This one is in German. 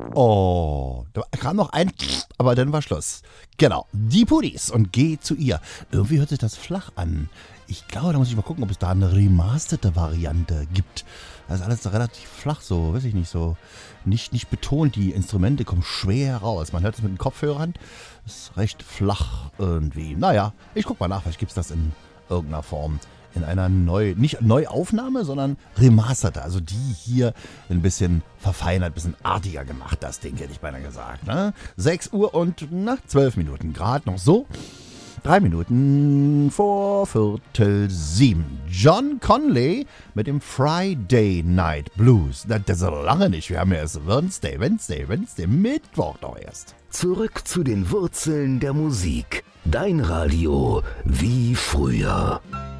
Oh, da kam noch ein, aber dann war Schluss. Genau, die Puddies und geh zu ihr. Irgendwie hört sich das flach an. Ich glaube, da muss ich mal gucken, ob es da eine remasterte Variante gibt. Das ist alles relativ flach, so, weiß ich nicht, so nicht betont. Die Instrumente kommen schwer raus. Man hört es mit den Kopfhörern. Ist recht flach irgendwie. Naja, ich guck mal nach, vielleicht gibt es das in irgendeiner Form. In einer nicht Neuaufnahme, sondern remasterte. Also die hier ein bisschen verfeinert, ein bisschen artiger gemacht. Das Ding hätte ich beinahe gesagt. Ne? 6 Uhr und 12 Minuten. Gerade noch so. 3 Minuten vor 6:45. John Conley mit dem Friday Night Blues. Das ist noch lange nicht. Wir haben ja erst Wednesday, Mittwoch doch erst. Zurück zu den Wurzeln der Musik. Dein Radio wie früher.